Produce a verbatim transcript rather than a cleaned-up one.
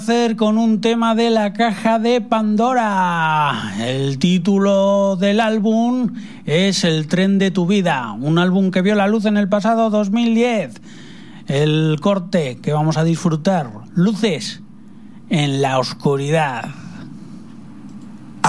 Hacer con un tema de La Caja de Pandora. El título del álbum es El Tren de tu Vida, un álbum que vio la luz en el pasado dos mil diez. El corte que vamos a disfrutar, Luces en la Oscuridad.